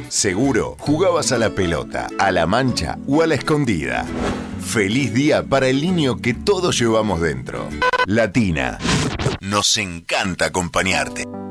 Seguro jugabas a la pelota, a la mancha o a la escondida. Feliz día para el niño que todos llevamos dentro. Latina. Nos encanta acompañarte.